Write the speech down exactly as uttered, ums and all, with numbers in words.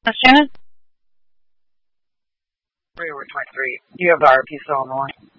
Miss Shannon? three over twenty-three. Do you have the R P still on the line?